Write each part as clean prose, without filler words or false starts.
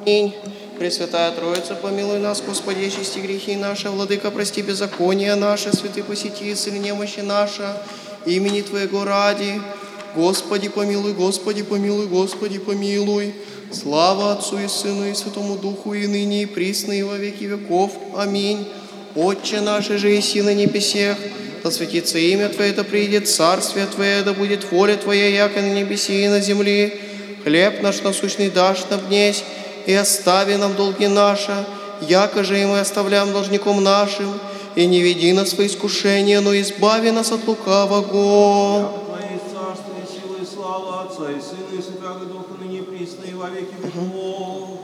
Аминь. Пресвятая Троица, помилуй нас, Господи, очисти грехи наши, Владыка, прости беззакония наши, святый посети, исцели немощи наши, имени Твоего ради. Господи, помилуй, Господи, помилуй, Господи, помилуй. Слава Отцу и Сыну и Святому Духу, и ныне, и присно, и во веки веков. Аминь. Отче наш, же еси на небесех, да светится имя Твое, да приидет царствие Твое, да будет воля Твоя, яко на небеси и на земли. Хлеб наш насущный дашь нам днесь, и остави нам долги наши, яко же и мы оставляем должником нашим, и не веди нас в искушение, но избави нас от лукавого. Яко Твое царство и сила и слава Отца и Сына и Святаго Духа, ныне и присно, и во веки веков.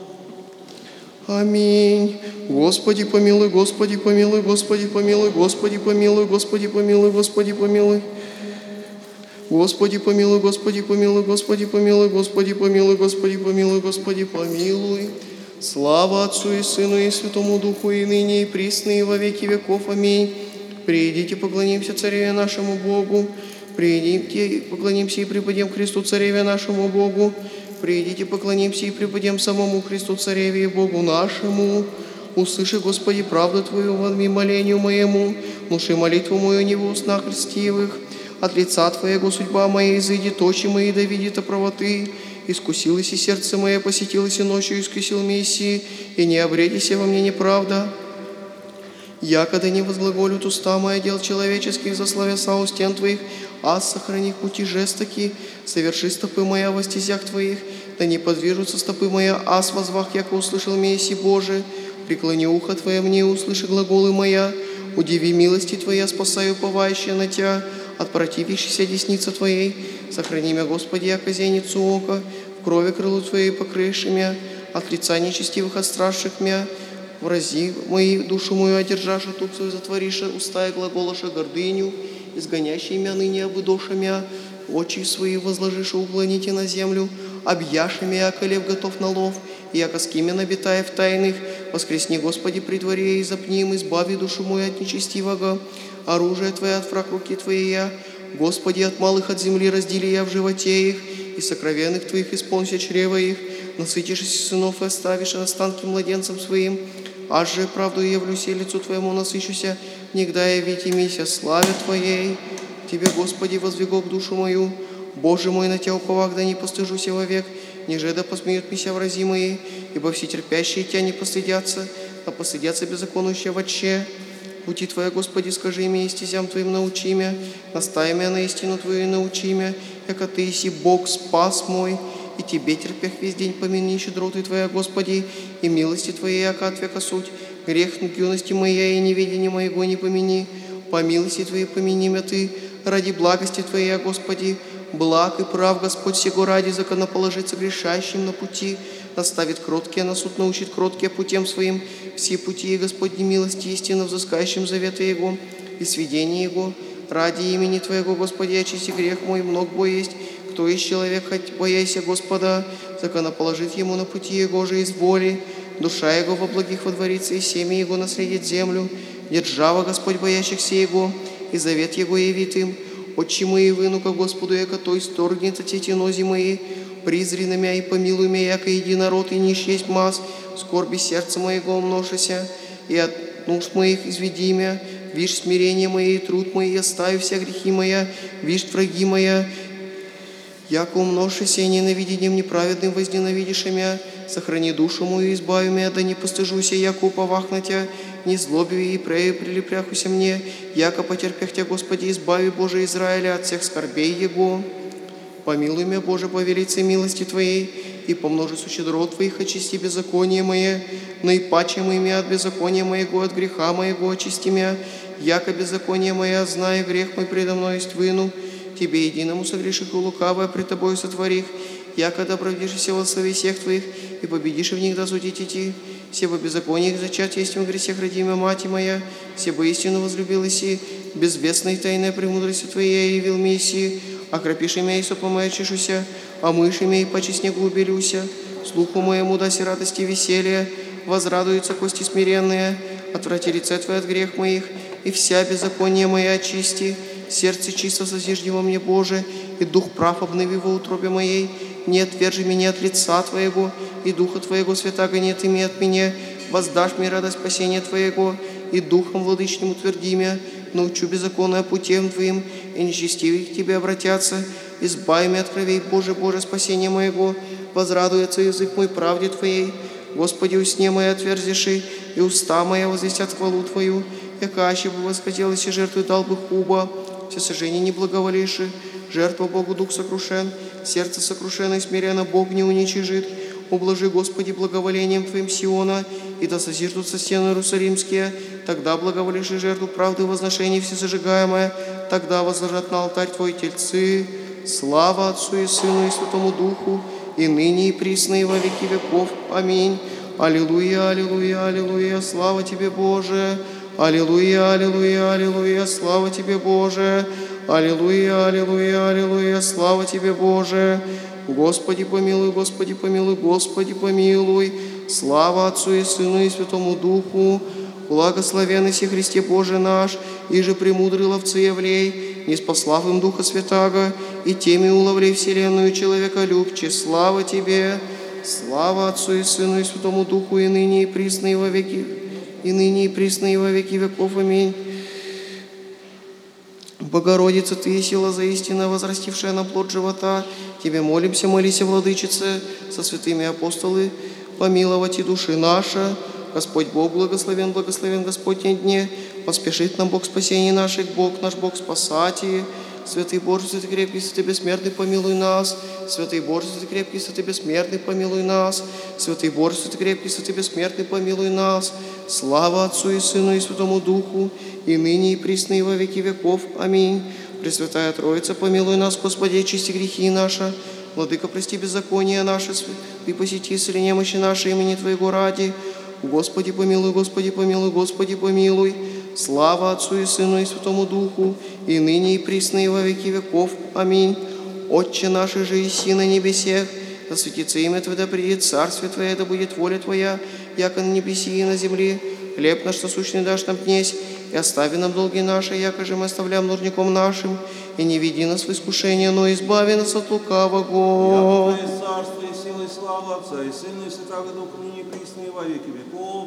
Аминь. Господи, помилуй, Господи, помилуй, Господи, помилуй, Господи, помилуй, Господи, помилуй, Господи, помилуй. Господи, помилуй, Господи, помилуй, Господи, помилуй, Господи, помилуй, Господи, помилуй, Господи, помилуй. Слава Отцу и Сыну и Святому Духу, и ныне, и присно, и во веки веков. Аминь. Придите, поклонимся Цареве нашему Богу. Придите, поклонимся и преподем Христу Цареве нашему Богу. Придите, поклонимся и преподем самому Христу Цареве и Богу нашему. Услыши, Господи, правду Твою во молению моему, внуши молитву мою не в устнах льстивых. От лица Твоего судьба моя изыдет, очи мои да видит о правоты. Искусилось и сердце мое, посетилось и ночью искусил Мессии, и не обретися во мне неправда. Якогда не возглаголют уста моя дел человеческих, заславяса у стен Твоих, аз сохрани пути жестоки, соверши стопы моя во стезях Твоих, да не подвижутся стопы моя, аз возвах, яко услышал Мессии Божий. Преклони ухо Твое мне, услыши глаголы моя, удиви милости Твоя, спасаю уповающее на Тя, от противящейся десницы Твоей. Сохрани меня, Господи, яко зеницу ока, в крови крылу Твоей покрыши мя, от лица нечестивых отстравших мя. Врази мои душу мою одержаши, тук свою затвориши, уста и глаголаша гордыню, изгонящий мя ныне обыдоша мя, очи свои возложиши, уклоните на землю, объяши мя, яко лев готов на лов, и яко скимен обитая в тайных. Воскресни, Господи, при дворе, и запни им, избави душу мою от нечестивого. Оружие Твое от враг руки Твоей я, Господи, от малых от земли раздели я в животе их, и сокровенных Твоих исполнися чрева их, насытишься сынов и оставишь останки младенцам своим. Аж же правду явлюсь, и лицу Твоему насыщуся, негда явить имися славе Твоей. Тебе, Господи, воздвигок душу мою, Боже мой, на Тя уповах, да не постыжуся вовек, ниже да посмеют мися врази мои, ибо все терпящие Тя не постыдятся, а постыдятся беззаконующие вотче. Пути Твоя, Господи, скажи мне, и стезям Твоим научи меня, настави меня на истину Твою и научи меня, яко Ты еси Бог, спас мой, и Тебе, терпях весь день, помяни щедроты Твоя, Господи, и милости Твоей, яко от века суть, грех юности моя и неведение моего не помяни, по милости Твоей помяни меня Ты, ради благости Твоей, Господи, благ и прав Господь сего ради законоположиться грешащим на пути, наставит кроткие на суд, научит кроткие путем своим, все пути Господни милости истинно взыскающим завета Его и сведения Его. Ради имени Твоего, Господи, очисти грех мой, много бо есть, кто есть человек, хоть бояйся Господа, законоположит ему на пути Его же из воли, душа Его во благих водворится, и семя Его наследит землю, держава Господь боящихся Его, и завет Его явит им. Отчи мои, вынука Господу, яко то исторгнет от эти нози мои, призри на мя и помилуй меня, яко единород и нищ есть маз, скорби сердца моего умножися, и от нужд моих изведи мя, вишь смирение мое и труд мой, остави все грехи моя, вишь враги моя, яко умножися и ненавидением неправедным возненавидишь мя, сохрани душу мою, избави меня, да не постыжуся, яко уповах на Тя, не злоби и прею прилепряхуся мне, яко потерпях Тя, Господи, избави, Боже Израиля, от всех скорбей Его. Помилуй меня, Боже, по велице милости Твоей, и по множеству щедрот Твоих очисти беззаконие мое, наипаче моими от беззакония моего, от греха моего очисти меня, яко беззаконие мое, знаю, грех мой предо мной есть выну, Тебе единому согреших и лукавое пред Тобою сотворих, яко оправдишься во славе всех Твоих, и победишь в них да судить идти. Все во беззакониях зачат есть в грехах роди меня, мать моя, все бы истину возлюбил Иси, безвестной тайной премудрости Твоей явил Мессии, окропишь имя и сопа моя чешуся, омышь имя и почи снегу убелюся, слуху моему даси радости и веселье, возрадуются кости смиренные, отврати лице Твое от грех моих, и вся беззаконие моя очисти, сердце чисто созижди во мне, Боже, и дух прав обнови во утробе моей, не отвержи меня от лица Твоего, и Духа Твоего, святаго, не отыми от меня, воздашь мне радость спасения Твоего, и Духом владычным утверди меня, научу беззаконное путем Твоим, и нечестивые к Тебе обратятся, избави меня от кровей, Боже, спасения моего, возрадуется язык мой правде Твоей. Господи, усне мои отверзиши, и уста моя возвестят хвалу Твою, яко аще бы восхотелось и жертвы дал бы хуба, все сожжения не благоволивши, жертва Богу дух сокрушен, сердце сокрушено и смиренно Бог не уничижит. Ублажи, Господи, благоволением Твоим Сиона, и да созиждутся стены Иерусалимские, тогда благоволивши жертву правды и возношений всесожигаемое, тогда возложат на алтарь Твой тельцы. Слава Отцу и Сыну и Святому Духу, и ныне и присно и во веки веков. Аминь. Аллилуйя, аллилуйя, аллилуйя, слава Тебе, Боже. Аллилуйя, аллилуйя, аллилуйя, слава Тебе, Боже. Аллилуйя, аллилуйя, аллилуйя, слава Тебе, Боже. Господи помилуй, Господи помилуй, Господи помилуй. Слава Отцу и Сыну и Святому Духу. Благословенный си Христе Боже наш, и же премудрый ловцы явлей, не спаслав им Духа Святаго, и теми уловлей вселенную человеколюбче. Слава Тебе, слава Отцу и Сыну и Святому Духу, и ныне и присно и во веки, и ныне и присно и во веки веков. Аминь. Богородица, Ты сила заистина, возрастившая на плод живота, Тебе молимся, молися, Владычице, со святыми апостолы, помиловать и души наши. Господь Бог благословен, благословен Господь дне, поспешит нам Бог спасения наших, Бог наш Бог спасати. Святый Боже, святый крепкий, святый бессмертный, помилуй нас. Святый Боже, святый крепкий, святый бессмертный, помилуй нас. Святый Боже, святый крепкий, святый бессмертный, помилуй нас. Слава Отцу и Сыну и Святому Духу, и ныне и присно и во веки веков. Аминь. Пресвятая Троица, помилуй нас, Господи, очисти грехи наши. Владыка, прости беззакония наши, Ты посети исцели немощи наши имени Твоего ради. Господи помилуй, Господи помилуй, Господи помилуй. Слава Отцу и Сыну и Святому Духу, и ныне и присно и во веки веков. Аминь. Отче наш, же иси на небесех, да светится имя Твое, да придет царствие Твое, да будет воля Твоя, яко на небеси и на земле. Хлеб наш насущный дашь нам днесь, и остави нам долги наши, яко же мы оставляем должником нашим. И не веди нас в искушение, но избави нас от лукавого. Яко есть царство и сила и слава Отца и Сына и Святаго Духа, ныне и присно и во веки веков.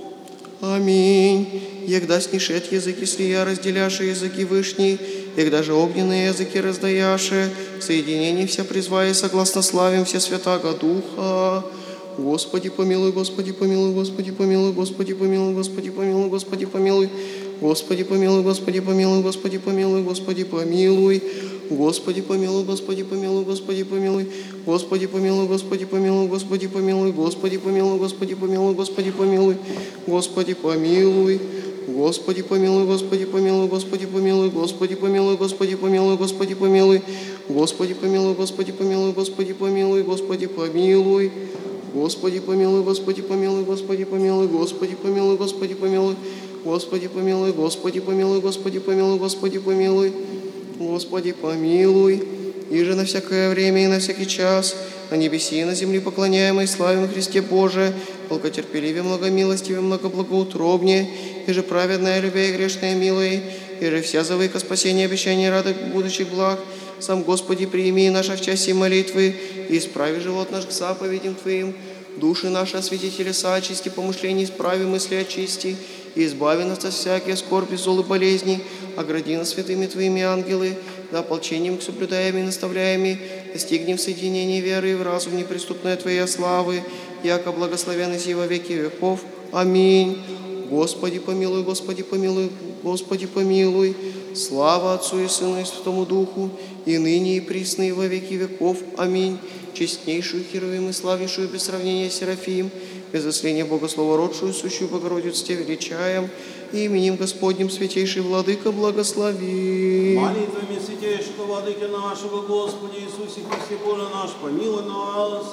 Аминь. Егда снишет языки слия, разделяши языки вышней, егда же огненные языки раздаяши, в соединении вся призвая, согласно славим все Святаго Духа. Господи помилуй, Господи помилуй, Господи помилуй, Господи помилуй, Господи помилуй, Господи помилуй. Господи помилуй, Господи помилуй, Господи помилуй, Господи помилуй. Господи помилуй, Господи помилуй, Господи помилуй. Господи помилуй, Господи помилуй, Господи помилуй. Господи помилуй, Господи помилуй, Господи помилуй. Господи помилуй. Господи помилуй, Господи помилуй, Господи помилуй. Господи помилуй, Господи помилуй, Господи помилуй. Господи помилуй, Господи помилуй, Господи помилуй. Господи помилуй. Господи помилуй, Господи помилуй, Господи помилуй. Господи помилуй, Господи помилуй. Господи помилуй, Господи помилуй, Господи помилуй, Господи помилуй. Господи помилуй. И же на всякое время и на всякий час, на небеси и на земле поклоняемой славим Христе Боже, долготерпеливе, многомилостиве, многоблагоутробнее, и же праведная, любя и грешная, милая, и же вся завыка спасения, обещания, рады будущих благ. Сам Господи, прими наша в часе молитвы, и исправи живот наш к заповедям Твоим. Души наши освети телеса, очисти помышления, исправи мысли, очисти, и избави нас от всяких скорби, зол и болезней, огради нас святыми Твоими ангелы, да ополчением к соблюдаеми и наставляеми, достигнем соединения веры и в разум неприступной Твоей славы, яко благословенный си во веки веков. Аминь. Господи помилуй, Господи помилуй, Господи помилуй. Слава Отцу и Сыну и Святому Духу, и ныне и присно и во веки веков. Аминь. Честнейшую Херувим и славнейшую без сравнения Серафим, без осления Богословородшую, сущую Богородицу Тебе величаем, и именем Господним святейший Владыка благослови. Молитвами святейшего Владыки нашего Господи Иисусе Христе Боже наш, помилуй нас.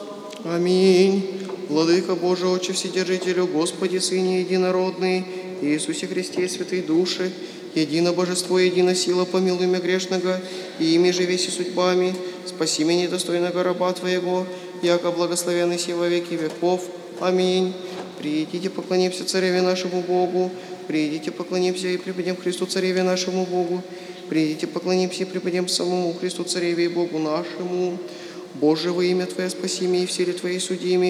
Аминь. Владыка Божий, Отче Вседержителю, Господи, Сыне Единородный, Иисусе Христе, святые души, едино Божество, едино сила, помилуй меня грешного, и ими же веси судьбами, спаси меня недостойного раба Твоего, яко благословенный си во веки веков. Аминь. Приидите, поклонимся Цареве нашему Богу, приидите, поклонимся и преподем Христу Цареве нашему Богу, приидите, поклонимся и преподем самому Христу Цареве и Богу нашему. Боже, во имя Твое спаси меня и в силе Твоей суди меня,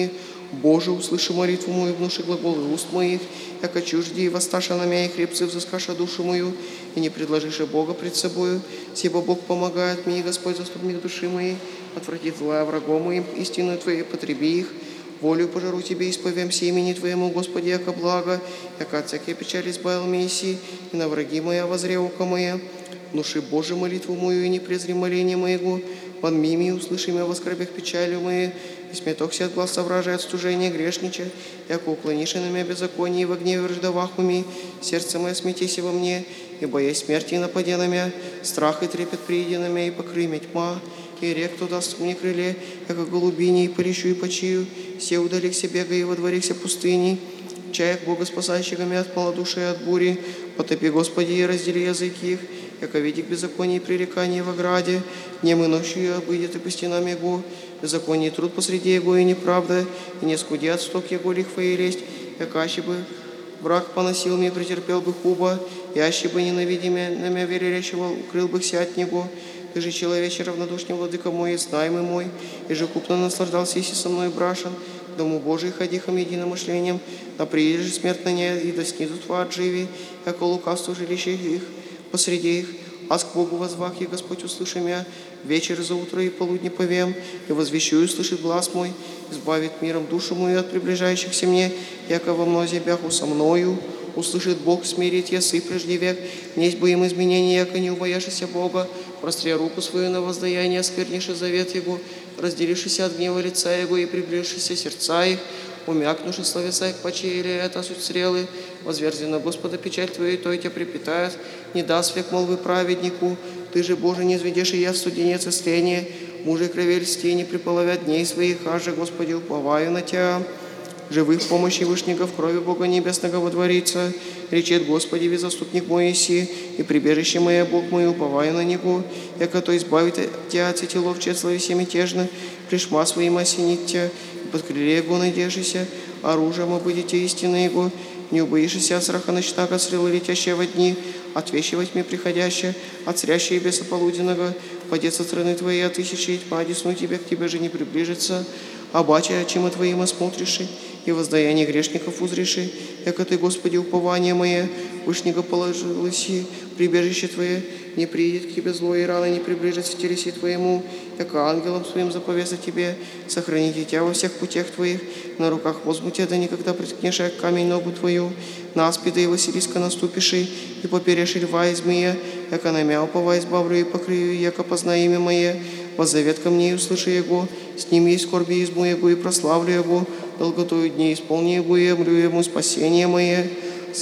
Боже, услыши молитву мою, внуши глаголы уст моих, яко чужди и воссташа на меня, и хребцы взыскаша душу мою, и не предложишь Бога пред собою, сибо Бог помогает мне, и Господь заступник души моей, отвратит злая врагом моим, истину Твою потреби их, волю пожару Тебе, исповемся имени Твоему, Господи, яко благо, яко от всякой печали избавил Мессии, и на враги моя возре око мое. Внуши, Боже, молитву мою, и не презри моление моего, подми меня, услыши меня в оскорбях печалью моей, и сметохся от глаз совража, от стужения грешнича, яко уклонишь на меня беззаконие, и во гневе враждовах уми, сердце мое смятися во мне, и боясь смерти и нападе на меня, страх и трепет прииди на меня, и покрый меня тьма, и рек туда даст мне крыле, яко голубине, и полещу, и почию, все удалихся бега, и водворихся пустыни, чаях Бога спасающего меня от малодушия и от бури, потопи, Господи, и раздели языки их, яко видик беззаконие и пререкание в ограде, днем и ночью обыдет и по стенам его, беззаконие и труд посреди его, и неправда, и не скуди от сток его лихва и лесть, яко аще бы враг поносил мне, претерпел бы хуба, и аще бы ненавидимя на меня верящего, укрыл бы ся от него. Ты же, человече равнодушный, владыка мой, и знаемый мой, и же купно наслаждался, если со мной брашен, к дому Божий ходихом единомышлением, да приедешь же смерть на ней, и да снизу тва отживи, яко лукавство жилище их, посреди их, аз к Богу возвах, и Господь услыши меня, вечер за утро и полудни повем, и возвещу, и услышит глаз мой, избавит миром душу мою от приближающихся мне, яко во мнозе бяху со мною, услышит Бог, смирить ясы прежде век, несть бы им изменения, яко не убояшися Бога, простри руку свою на воздаяние, оскверниши завет Его, разделившися от гнева лица Его и приближившися сердца их, умякнувши словеса их почеяли, это суть стрелы, возверзи на Господа печаль Твою, то и тебя припитает, не даст век молвы праведнику, Ты же, Боже, не изведешь и я в студенец истления, мужи крови льсти не приполовят дней своих, аже, Господи, уповаю на Тебя. Живых помощи Вышнего в крови Бога Небесного водворится, речет Господи, ви заступник мой иси, и прибежище мое, Бог мой, уповаю на Него, яко то избавит Тебя от сетелов тщеслови семитежно, пришма своим осенит Тебя, и под крыле Его надежися, оружием обыдите истины Его, не убоишься от страха ночного, от стрелы летящие во дни, от вещи во тьме приходящие, от зрящей беса полуденного, падет со стороны Твоей, от тысячи тьма, одесну Тебя, к Тебе же не приближится, обаче, чем и Твоим осмотришь, и воздаяние грешников узреши, яко Ты, Господи, упование мое, Вышнего положилось, и прибежище Твое, не приидет к Тебе зло, и рано не приближится к телеси Твоему, яко ангелом Своим заповеса Тебе, сохраните Тебя во всех путях Твоих, на руках возьму Тебя, да никогда приткнешь к камень ногу Твою, на аспида и Василиска наступишь, и поперешь льва и змея, яко на мя уповай избавлю и покрию, яко познай имя Мое, воззовет ко мне и услыши Его, с ним есть скорби изму Его, и прославлю Его, долготою дней исполни Его, и обрю Ему спасение Мое.